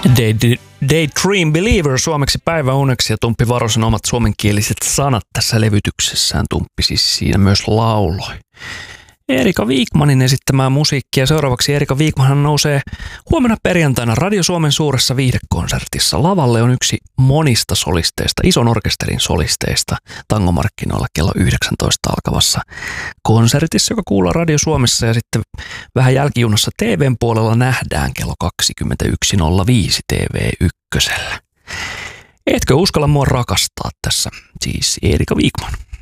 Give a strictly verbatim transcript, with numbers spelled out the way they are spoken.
Day, Daydream Believer suomeksi päiväuneksi ja Tumppi Varosen omat suomenkieliset sanat tässä levytyksessään. Tumppi siis siinä myös lauloi Erika Wikmanin esittämää musiikkia. Seuraavaksi Erika Wikmanhan nousee huomenna perjantaina Radio Suomen suuressa viihdekonsertissa. Lavalle on yksi monista solisteista, ison orkesterin solisteista tangomarkkinoilla kello yhdeksäntoista alkavassa konsertissa, joka kuullaan Radio Suomessa ja sitten vähän jälkijunassa T V:n puolella nähdään kello kaksikymmentäyksi nolla viisi T V ykkösellä. Etkö uskalla mua rakastaa tässä? Siis Erika Wikman.